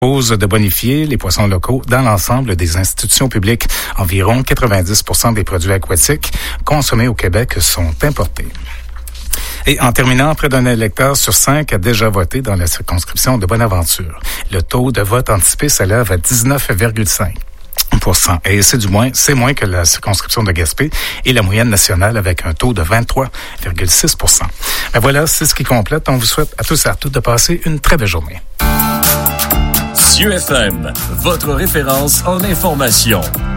propose de bonifier les poissons locaux dans l'ensemble des institutions publiques. Environ 90% des produits aquatiques consommés au Québec sont importés. Et en terminant, près d'un électeur sur 5 a déjà voté dans la circonscription de Bonaventure. Le taux de vote anticipé s'élève à 19,5%. Et c'est moins que la circonscription de Gaspé et la moyenne nationale avec un taux de 23,6%. Ben voilà, c'est ce qui complète. On vous souhaite à tous et à toutes de passer une très belle journée. CIeux FM, votre référence en information.